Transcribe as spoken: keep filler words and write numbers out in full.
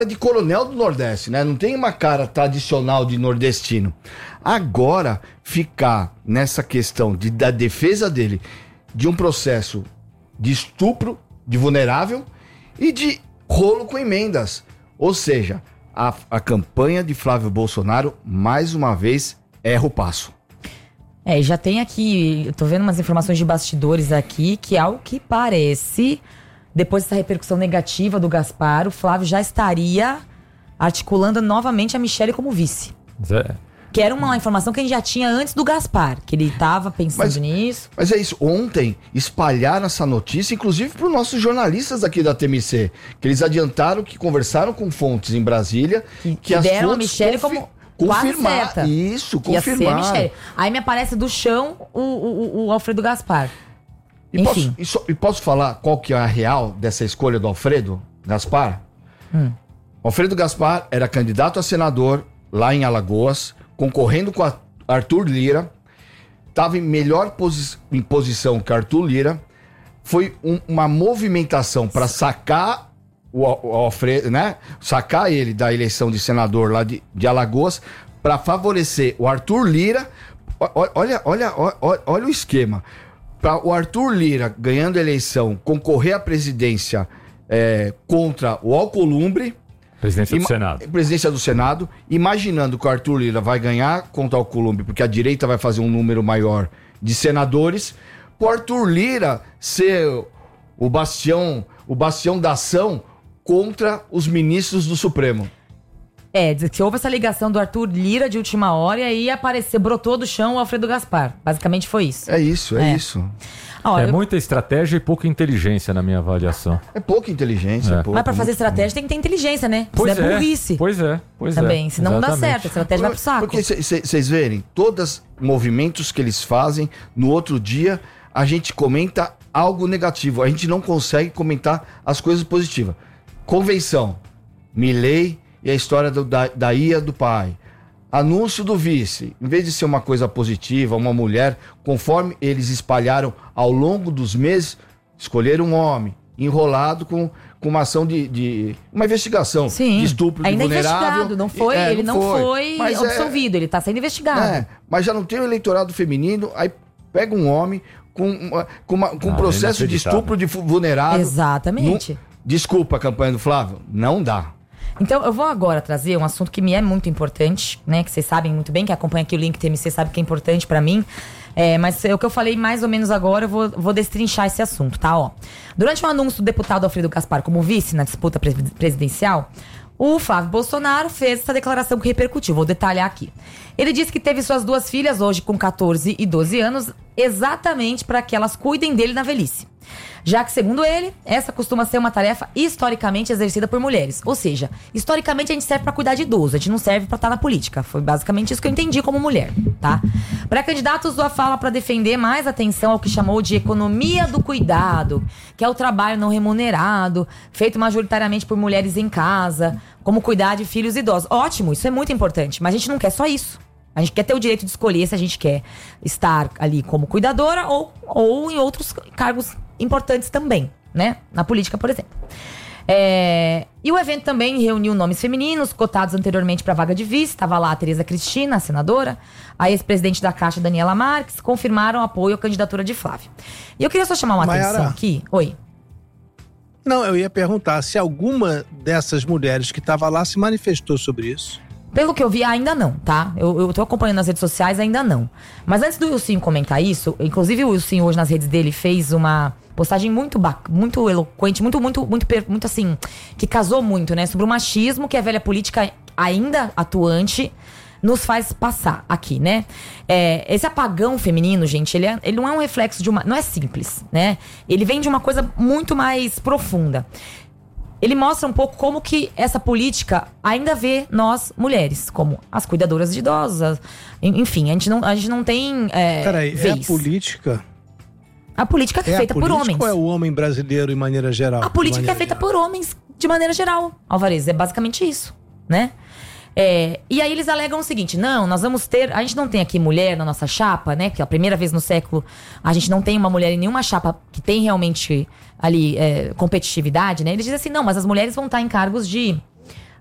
de coronel do Nordeste, né? Não tem uma cara tradicional de nordestino. Agora, ficar nessa questão de, da defesa dele de um processo de estupro de vulnerável e de rolo com emendas. Ou seja, a, a campanha de Flávio Bolsonaro, mais uma vez, erra o passo. É, já tem aqui, eu tô vendo umas informações de bastidores aqui, que ao que parece, depois dessa repercussão negativa do Gaspar, o Flávio já estaria articulando novamente a Michelle como vice. É. Que era uma informação que a gente já tinha antes do Gaspar, que ele tava pensando Mas, nisso. mas é isso, ontem espalharam essa notícia, inclusive para os nossos jornalistas aqui da T M C, que eles adiantaram que conversaram com fontes em Brasília, que, que as deram a fontes Michelle confi- como quase confirmar, certa. isso, Que ia ser a confirmar. Michelle. Aí me aparece do chão o, o, o Alfredo Gaspar. E Enfim. posso, e, só- e posso falar qual que é a real dessa escolha do Alfredo Gaspar? Hum. Alfredo Gaspar era candidato a senador lá em Alagoas, concorrendo com a Arthur Lira, estava em melhor posi- em posição que Arthur Lira. Foi um- uma movimentação para sacar o, Al- o Alfredo, né? Sacar ele da eleição de senador lá de, de Alagoas para favorecer o Arthur Lira. O- o- Olha, olha, olha, olha o esquema. Para o Arthur Lira, ganhando a eleição, concorrer à presidência é, contra o Alcolumbre. Presidência do Ima- Senado. Presidência do Senado, imaginando que o Arthur Lira vai ganhar contra o Alcolumbre, porque a direita vai fazer um número maior de senadores, o Arthur Lira ser o bastião, o bastião da ação contra os ministros do Supremo. É, diz que houve essa ligação do Arthur Lira de última hora e aí apareceu, brotou do chão o Alfredo Gaspar. Basicamente foi isso. É isso, é, É. isso. Ah, olha, É eu- muita estratégia e pouca inteligência na minha avaliação. É pouca inteligência. É. É pouco, Mas pra fazer muito- estratégia tem que ter inteligência, né? Pois Senão é é, burrice. pois é, pois Também, é. senão não dá Exatamente. certo, a estratégia vai pro saco. Porque vocês verem, todos os movimentos que eles fazem, no outro dia a gente comenta algo negativo. A gente não consegue comentar as coisas positivas. Convenção, Milei e a história do, da, da I A do pai. Anúncio do vice. Em vez de ser uma coisa positiva, uma mulher, conforme eles espalharam ao longo dos meses, escolheram um homem enrolado com, com uma ação de, de uma investigação Sim, de estupro de ainda é vulnerável. investigado, não foi, É, ele não foi, Mas é- absolvido, ele tá sendo investigado. é, mas já não tem o eleitorado feminino, aí pega um homem com, uma, com, uma- com um Ah, processo de inacreditável. estupro de fu- vulnerável. Exatamente. Não- desculpa a campanha do Flávio, não dá. Então, eu vou agora trazer um assunto que me é muito importante, né? Que vocês sabem muito bem, que acompanha aqui o Link T M C sabe que é importante pra mim. É, mas é o que eu falei mais ou menos agora, eu vou, vou destrinchar esse assunto, tá? Ó, durante o anúncio do deputado Alfredo Gaspar como vice na disputa pre- presidencial, o Flávio Bolsonaro fez essa declaração que repercutiu. Vou detalhar aqui. Ele disse que teve suas duas filhas, hoje com catorze e doze anos, exatamente para que elas cuidem dele na velhice. Já que, segundo ele, essa costuma ser uma tarefa historicamente exercida por mulheres. Ou seja, historicamente a gente serve pra cuidar de idoso, a gente não serve pra estar na política. Foi basicamente isso que eu entendi como mulher, tá? Pré-candidato usou a fala pra defender mais atenção ao que chamou de economia do cuidado, que é o trabalho não remunerado, feito majoritariamente por mulheres em casa, como cuidar de filhos idosos. Ótimo, isso é muito importante, mas a gente não quer só isso. A gente quer ter o direito de escolher se a gente quer estar ali como cuidadora ou, ou em outros cargos importantes também, né? Na política, por exemplo. É, e o evento também reuniu nomes femininos cotados anteriormente para a vaga de vice. Estava lá a Tereza Cristina, a senadora, a ex-presidente da Caixa, Daniela Marques, confirmaram apoio à candidatura de Flávio. E eu queria só chamar uma Mayara. atenção aqui. Oi. Não, eu ia perguntar se alguma dessas mulheres que estava lá se manifestou sobre isso. Pelo que eu vi, ainda não, tá? Eu, eu tô acompanhando nas redes sociais, ainda não. Mas antes do Wilson comentar isso, inclusive o Wilson hoje nas redes dele fez uma postagem muito bac- muito eloquente, muito, muito, muito, per- muito assim, que casou muito, né? Sobre o machismo que a velha política ainda atuante nos faz passar aqui, né? É, esse apagão feminino, gente, ele, é- ele não é um reflexo de uma... Não é simples, né? Ele vem de uma coisa muito mais profunda. Ele mostra um pouco como que essa política ainda vê nós, mulheres, como as cuidadoras de idosos. as- enfim, a gente não, a gente não tem é, Peraí, é a vez. política? A política é É a feita por política homens. ou é o homem brasileiro em maneira geral? A política De é maneira feita geral? por homens, de maneira geral, Alvarez. É basicamente isso, né? É, e aí eles alegam o seguinte: não, nós vamos ter... A gente não tem aqui mulher na nossa chapa, né? Que é a primeira vez no século a gente não tem uma mulher em nenhuma chapa que tem realmente ali é, competitividade, né? Eles dizem assim, não, mas as mulheres vão estar em cargos de